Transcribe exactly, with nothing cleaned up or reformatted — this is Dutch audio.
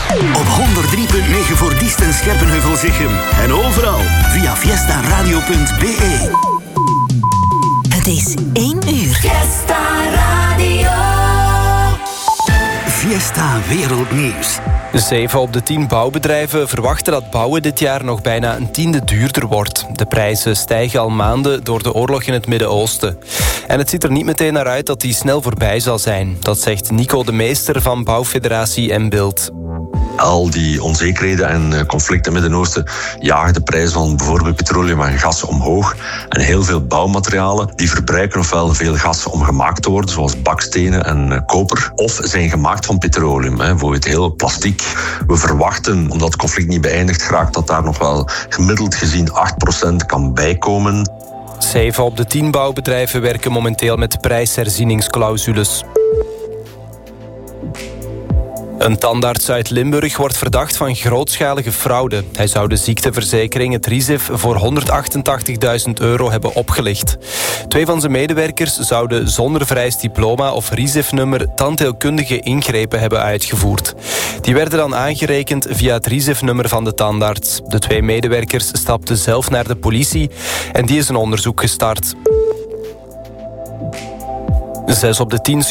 Op honderd drie komma negen voor Diest en Scherpenheuvel-Zichem. En overal via fiesta radio punt b e. Het is één uur. Fiesta Radio. Fiesta Wereldnieuws. Zeven op de tien bouwbedrijven verwachten dat bouwen dit jaar nog bijna een tiende duurder wordt. De prijzen stijgen al maanden door de oorlog in het Midden-Oosten. En het ziet er niet meteen naar uit dat die snel voorbij zal zijn. Dat zegt Nico de Meester van Bouwfederatie Mbilt. Al die onzekerheden en conflicten in het Midden-Oosten jagen de prijs van bijvoorbeeld petroleum en gas omhoog. En heel veel bouwmaterialen die verbruiken ofwel veel gas om gemaakt te worden, zoals bakstenen en koper, of zijn gemaakt van petroleum, bijvoorbeeld heel plastiek. We verwachten, omdat het conflict niet beëindigd raakt, dat daar nog wel gemiddeld gezien acht procent kan bijkomen. Zeven op de tien bouwbedrijven werken momenteel met prijsherzieningsclausules. Een tandarts uit Limburg wordt verdacht van grootschalige fraude. Hij zou de ziekteverzekering, het RIZIF, voor honderdachtentachtigduizend euro hebben opgelicht. Twee van zijn medewerkers zouden zonder vereist diploma of RIZIF-nummer tandheelkundige ingrepen hebben uitgevoerd. Die werden dan aangerekend via het RIZIF-nummer van de tandarts. De twee medewerkers stapten zelf naar de politie en die is een onderzoek gestart. Zes op de tien